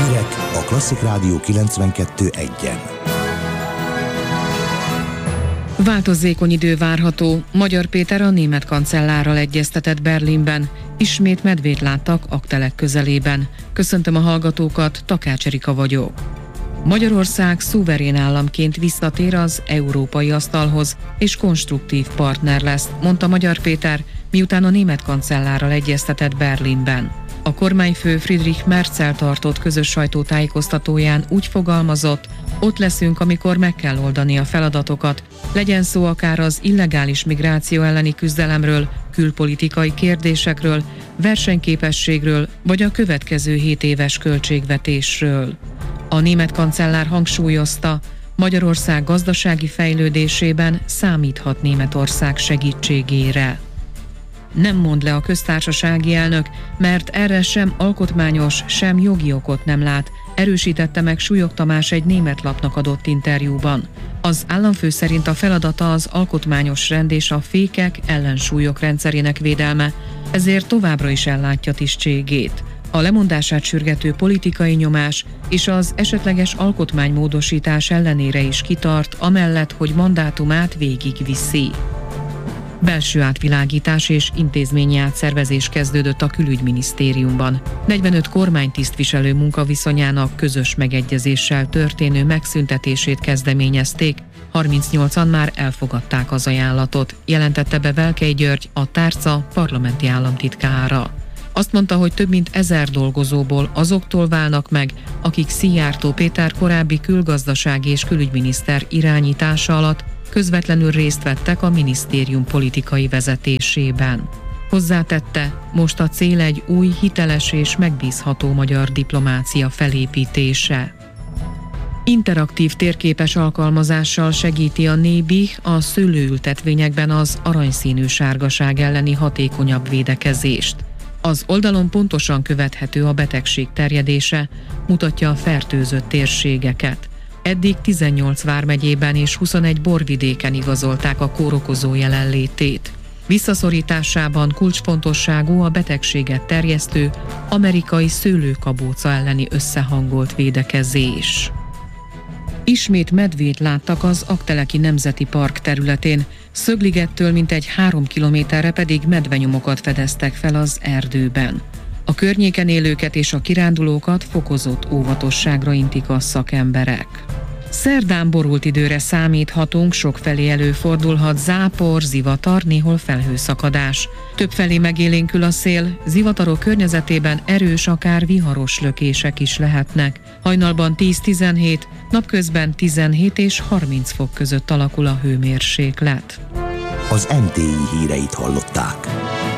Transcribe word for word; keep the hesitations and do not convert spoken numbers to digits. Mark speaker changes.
Speaker 1: Hírek a Klasszik Rádió kilencvenkettő egyen.
Speaker 2: Változékony idő várható. Magyar Péter a német kancellárral egyeztetett Berlinben. Ismét medvét láttak Aggtelek közelében. Köszöntöm a hallgatókat, Takács Erika vagyok. Magyarország szuverén államként visszatér az európai asztalhoz, és konstruktív partner lesz, mondta Magyar Péter, miután a német kancellárral egyeztetett Berlinben. A kormányfő Friedrich Merzel tartott közös sajtótájékoztatóján úgy fogalmazott, ott leszünk, amikor meg kell oldani a feladatokat, legyen szó akár az illegális migráció elleni küzdelemről, külpolitikai kérdésekről, versenyképességről, vagy a következő hét éves költségvetésről. A német kancellár hangsúlyozta, Magyarország gazdasági fejlődésében számíthat Németország segítségére. Nem mond le a köztársasági elnök, mert erre sem alkotmányos, sem jogi okot nem lát, erősítette meg Súlyog Tamás egy német lapnak adott interjúban. Az államfő szerint a feladata az alkotmányos rend és a fékek, ellensúlyok rendszerének védelme, ezért továbbra is ellátja tisztségét. A lemondását sürgető politikai nyomás és az esetleges alkotmánymódosítás ellenére is kitart, amellett, hogy mandátumát végigviszi. Belső átvilágítás és intézményi átszervezés kezdődött a külügyminisztériumban. negyvenöt kormánytisztviselő munkaviszonyának közös megegyezéssel történő megszüntetését kezdeményezték, harmincnyolcan már elfogadták az ajánlatot, jelentette be Velkei György, a tárca parlamenti államtitkára. Azt mondta, hogy több mint ezer dolgozóból azoktól válnak meg, akik Szijjártó Péter korábbi külgazdasági és külügyminiszter irányítása alatt közvetlenül részt vettek a minisztérium politikai vezetésében. Hozzátette, most a cél egy új, hiteles és megbízható magyar diplomácia felépítése. Interaktív térképes alkalmazással segíti a Nébih a szőlőültetvényekben az aranyszínű sárgaság elleni hatékonyabb védekezést. Az oldalon pontosan követhető a betegség terjedése, mutatja a fertőzött térségeket. Eddig tizennyolc vármegyében és huszonegy borvidéken igazolták a kórokozó jelenlétét. Visszaszorításában kulcsfontosságú a betegséget terjesztő amerikai szőlőkabóca elleni összehangolt védekezés. Ismét medvét láttak az Aggteleki Nemzeti Park területén, Szögligettől mintegy három kilométerre pedig medvenyomokat fedeztek fel az erdőben. A környéken élőket és a kirándulókat fokozott óvatosságra intik a szakemberek. Szerdán borult időre számíthatunk, sokfelé előfordulhat zápor, zivatar, néhol felhőszakadás. Többfelé megélénkül a szél, zivatarok környezetében erős, akár viharos lökések is lehetnek. Hajnalban tíz-tizenhét, napközben tizenhét és harminc fok között alakul a hőmérséklet.
Speaker 1: Az em té i híreit hallották.